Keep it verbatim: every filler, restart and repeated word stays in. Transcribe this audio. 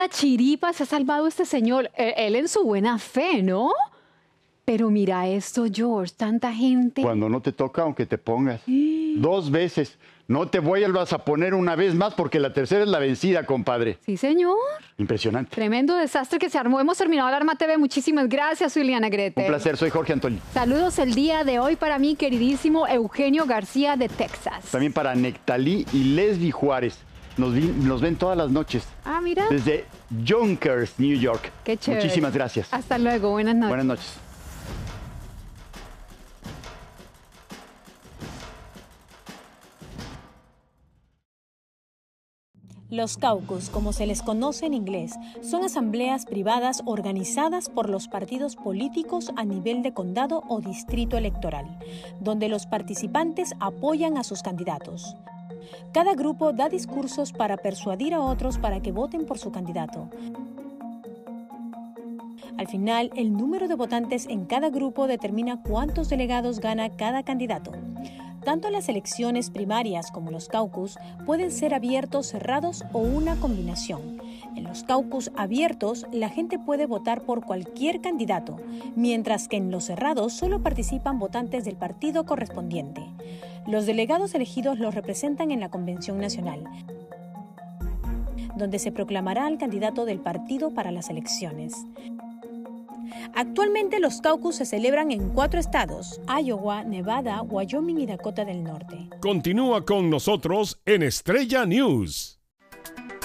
chiripa se ha salvado este señor, eh, él en su buena fe, ¿no? Pero mira esto, George, tanta gente. Cuando no te toca, aunque te pongas. Dos veces. No te vuelvas a poner una vez más porque la tercera es la vencida, compadre. Sí, señor. Impresionante. Tremendo desastre que se armó. Hemos terminado Alarma T V. Muchísimas gracias, Juliana Grete. Un placer, soy Jorge Antoli. Saludos el día de hoy para mi queridísimo Eugenio García de Texas. También para Nectalí y Leslie Juárez. Nos, vi, nos ven todas las noches. Ah, mira. Desde Yonkers, New York. Qué chévere. Muchísimas gracias. Hasta luego. Buenas noches. Buenas noches. Los caucus, como se les conoce en inglés, son asambleas privadas organizadas por los partidos políticos a nivel de condado o distrito electoral, donde los participantes apoyan a sus candidatos. Cada grupo da discursos para persuadir a otros para que voten por su candidato. Al final, el número de votantes en cada grupo determina cuántos delegados gana cada candidato. Tanto las elecciones primarias como los caucus pueden ser abiertos, cerrados o una combinación. En los caucus abiertos, la gente puede votar por cualquier candidato, mientras que en los cerrados solo participan votantes del partido correspondiente. Los delegados elegidos los representan en la Convención Nacional, donde se proclamará al candidato del partido para las elecciones. Actualmente los caucus se celebran en cuatro estados: Iowa, Nevada, Wyoming y Dakota del Norte. Continúa con nosotros en Estrella News.